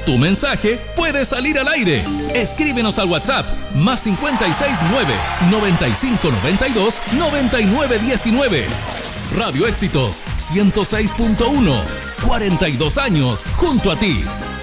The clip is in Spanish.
Tu mensaje puede salir al aire. Escríbenos al WhatsApp +569-9592-9919. Radio Éxitos 106.1. 42 años junto a ti.